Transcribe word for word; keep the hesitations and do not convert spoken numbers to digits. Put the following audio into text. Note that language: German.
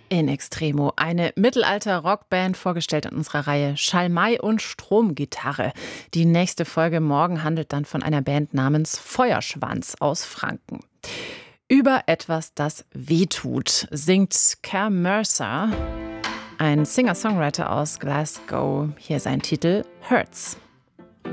In Extremo, eine Mittelalter-Rockband, vorgestellt in unserer Reihe Schalmei und Stromgitarre. Die nächste Folge morgen handelt dann von einer Band namens Feuerschwanz aus Franken. Über etwas, das wehtut, singt Kerr Mercer, ein Singer-Songwriter aus Glasgow. Hier sein Titel Hurts.